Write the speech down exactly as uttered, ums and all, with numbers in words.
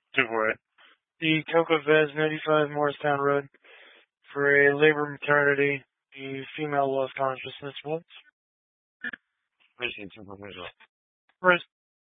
Two for it. The Cocoa Vez, ninety-five Morristown Road, for a labor maternity. The female lost consciousness once. Precinct two for visual. First.